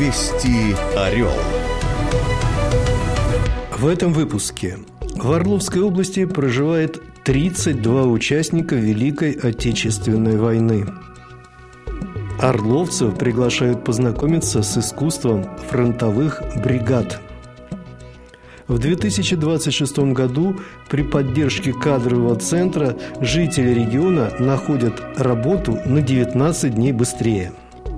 Вести Орел. В этом выпуске. В Орловской области проживает 32 участника Великой Отечественной войны. Орловцев приглашают познакомиться с искусством фронтовых бригад. В 2026 году при поддержке кадрового центра жители региона находят работу на 19 дней быстрее.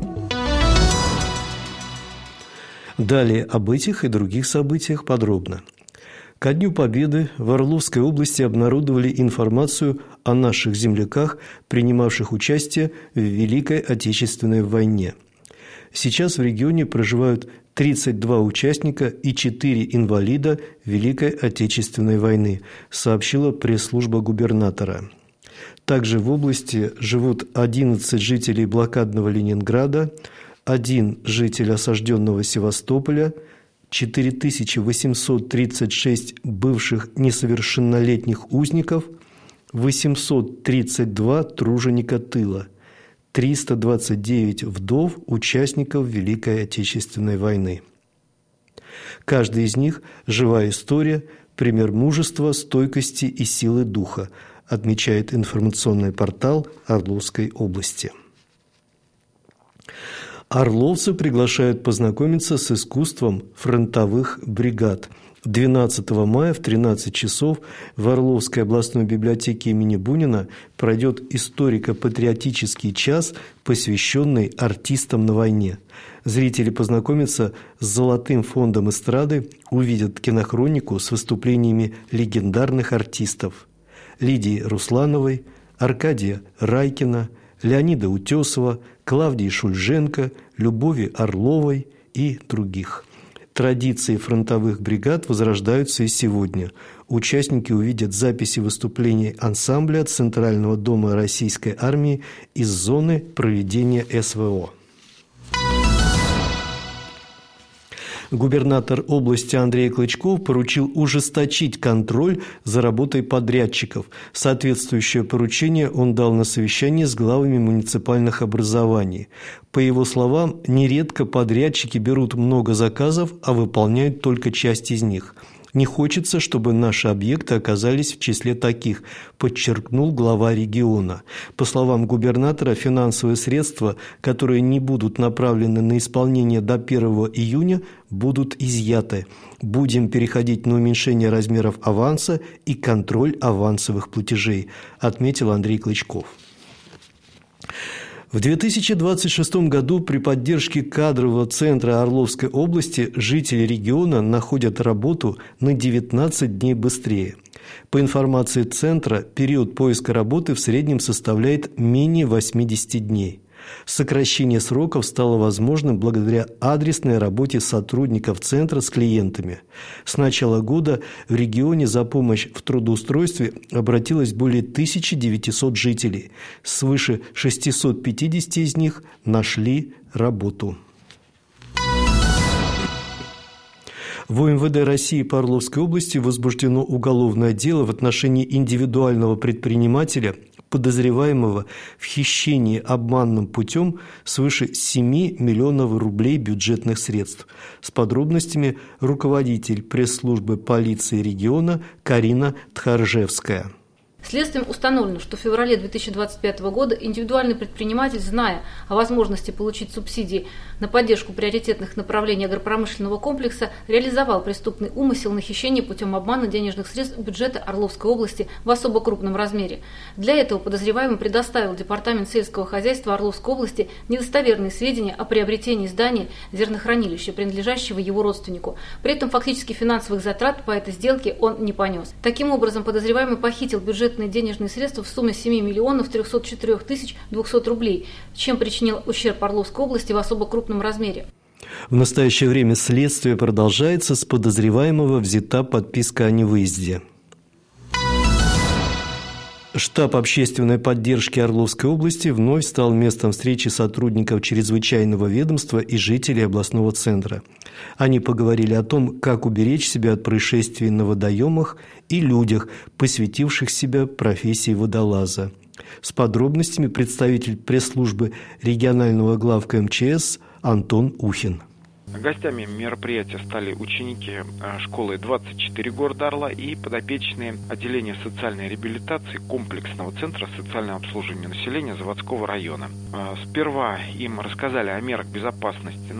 Далее об этих и других событиях подробно. Ко Дню Победы в Орловской области обнародовали информацию о наших земляках, принимавших участие в Великой Отечественной войне. Сейчас в регионе проживают 32 участника и 4 инвалида Великой Отечественной войны, сообщила пресс-служба губернатора. Также в области живут 11 жителей блокадного Ленинграда, 1 житель осажденного Севастополя, 4836 бывших несовершеннолетних узников, 832 труженика тыла, 329 вдов участников Великой Отечественной войны. Каждый из них – живая история, пример мужества, стойкости и силы духа, отмечает информационный портал Орловской области. Орловцы приглашают познакомиться с искусством фронтовых бригад. 12 мая в 13 часов в Орловской областной библиотеке имени Бунина пройдет историко-патриотический час, посвященный артистам на войне. Зрители познакомятся с Золотым фондом эстрады, увидят кинохронику с выступлениями легендарных артистов Лидии Руслановой, Аркадия Райкина, Леонида Утесова, Клавдии Шульженко, Любови Орловой и других. Традиции фронтовых бригад возрождаются и сегодня. Участники увидят записи выступлений ансамбля Центрального дома Российской армии из зоны проведения СВО. Губернатор области Андрей Клычков поручил ужесточить контроль за работой подрядчиков. Соответствующее поручение он дал на совещании с главами муниципальных образований. По его словам, нередко подрядчики берут много заказов, а выполняют только часть из них. Не хочется, чтобы наши объекты оказались в числе таких, подчеркнул глава региона. По словам губернатора, финансовые средства, которые не будут направлены на исполнение до 1 июня, будут изъяты. Будем переходить на уменьшение размеров аванса и контроль авансовых платежей, отметил Андрей Клычков. В 2026 году при поддержке кадрового центра Орловской области жители региона находят работу на 19 дней быстрее. По информации центра, период поиска работы в среднем составляет менее 80 дней. Сокращение сроков стало возможным благодаря адресной работе сотрудников центра с клиентами. С начала года в регионе за помощью в трудоустройстве обратилось более 1900 жителей. Свыше 650 из них нашли работу. В УМВД России по Орловской области возбуждено уголовное дело в отношении индивидуального предпринимателя, подозреваемого в хищении обманным путем свыше 7 миллионов рублей бюджетных средств. С подробностями руководитель пресс-службы полиции региона Карина Тхаржевская. Следствием установлено, что в феврале 2025 года индивидуальный предприниматель, зная о возможности получить субсидии на поддержку приоритетных направлений агропромышленного комплекса, реализовал преступный умысел на хищение путем обмана денежных средств бюджета Орловской области в особо крупном размере. Для этого подозреваемый предоставил Департамент сельского хозяйства Орловской области недостоверные сведения о приобретении здания зернохранилища, принадлежащего его родственнику. При этом фактически финансовых затрат по этой сделке он не понес. Таким образом, подозреваемый похитил бюджетные денежные средства в сумме 7 миллионов 304 тысяч 200 рублей, чем причинил ущерб Орловской области в особо крупном размере. В настоящее время следствие продолжается, с подозреваемого взята подписка о невыезде. Штаб общественной поддержки Орловской области вновь стал местом встречи сотрудников чрезвычайного ведомства и жителей областного центра. Они поговорили о том, как уберечь себя от происшествий на водоемах и людях, посвятивших себя профессии водолаза. С подробностями представитель пресс-службы регионального главка МЧС Антон Ухин. Гостями мероприятия стали ученики школы 24 города Орла и подопечные отделения социальной реабилитации комплексного центра социального обслуживания населения Заводского района. Сперва им рассказали о мерах безопасности